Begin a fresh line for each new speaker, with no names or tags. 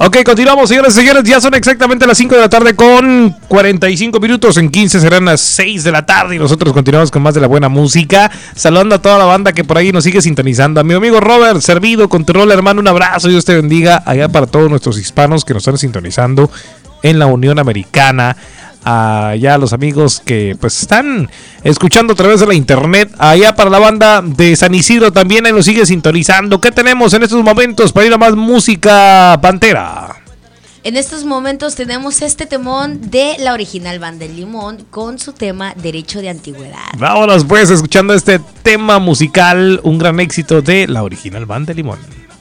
Ok, continuamos, señores y señores. Ya son exactamente las 5 de la tarde con 45 minutos. En 15 serán las 6 de la tarde y nosotros continuamos con más de la buena música. Saludando a toda la banda que por ahí nos sigue sintonizando. A mi amigo Robert Servido, Control, hermano, un abrazo. Dios te bendiga allá para todos nuestros hispanos que nos están sintonizando en la Unión Americana. Allá los amigos que pues están escuchando a través de la internet, allá para la banda de San Isidro también ahí nos sigue sintonizando. ¿Qué tenemos en estos momentos para ir a más música, Pantera?
En estos momentos tenemos este temón de la original Banda El Limón con su tema Derecho de Antigüedad.
Vámonos pues escuchando este tema musical, un gran éxito de la original Banda El Limón.